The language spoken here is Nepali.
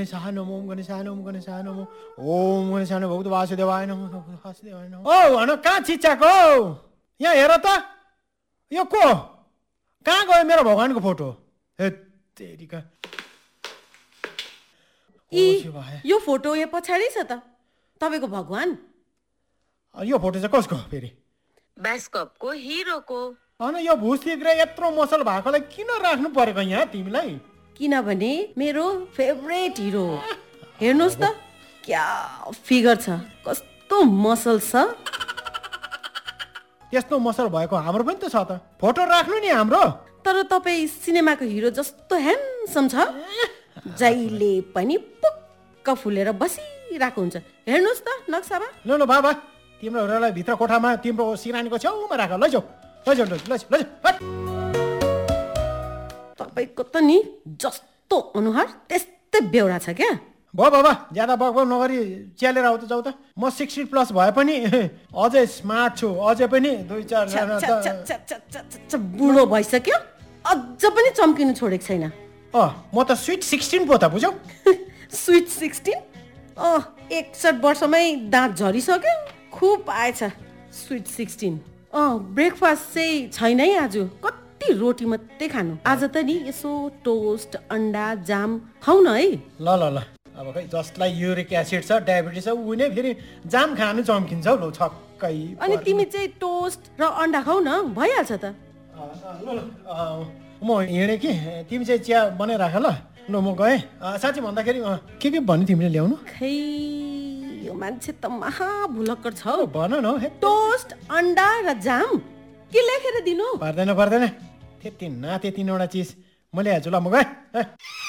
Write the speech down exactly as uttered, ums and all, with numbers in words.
गणेशाय नमः ओम गणेशाय नमः गणेशाय नमः ओम गणेशाय नमः भगवते वासुदेवाय नमः वासुदेवाय नमः। ओ हन कहाँ चिच्याको यहाँ हेर त यो को कहाँ गयो मेरो भगवानको फोटो हे तेरीका यो फोटो यहाँ पछाडि छ त तपाईको भगवान। यो फोटो चाहिँ कसको फेरि बास्कपको हिरोको। अनि यो भुस्तिग्र यत्रो मसल भएकोलाई किन राख्नु परेको यहाँ तिमीलाई? किनभने मेरो फेभरेट हिरो हो। हेर्नुस् त क्या फिगर छ कस्तो मसल छ। यस्तो मसल भएको हाम्रो पनि त छ त फोटो राख्नु नि हाम्रो। तर तपाईँ सिनेमाको हिरो जस्तो ह्यान्डसम छ जहिले पनि पुक्क फुलेर बसिरहेको हुन्छ। हेर्नुस् त नक्सामा। ल ल बाबा तिम्रो हिरोलाई भित्र कोठामा तिम्रो सिरानीको छेउमा राख लैजाऊ लैजाऊ लैजाऊ लैजाऊ। तपाईँको त नि जस्तो अनुहार त्यस्तै बेहोरा छ क्या। भयो बाबा ज्यादा बकबक नगरी च्यालेर आउ त जाऊ त। म सिक्सटी प्लस भए पनि अझै स्मार्ट छु अझै पनि दुई चारजना त बुढो भइसक्यो अझ पनि चम्किनु छोडेको छैन। अँ म त स्विट सिक्सटिन पो त बुझ्यौ। स्विट सिक्सटिन अँ एकसठ वर्षमै दाँत झरिसक्यो खुब आएछ स्विट सिक्सटिन। अँ ब्रेकफास्ट चाहिँ छैन है आज कति रोटी मात्रै खानु। आज त नि यसो टोस्ट अन्डा जाम खाउ न है। ल ल ल अब खै जसलाई युरिक एसिड छ डायबिटिस छ उ नै फेरि जाम खानु चम्किन्छ हौ ल छक्कै। अनि तिमी चाहिँ टोस्ट र अन्डा खाउ न भइहाल्छ त। ल ल म हिँडेँ कि तिमी चाहिँ चिया बनाइराख ल। ल म गएँ साँच्ची भन्दाखेरि के के भन्यो तिमीले ल्याउनु? खै यो मान्छे त महाभुलक्कर छ हौ। भन न टोस्ट अन्डा र जाम के लेखेर दिनु? पर्दैन पर्दैन त्यति न त्यति तिनवटा चिज मैले हाल्छु ल म गएँ।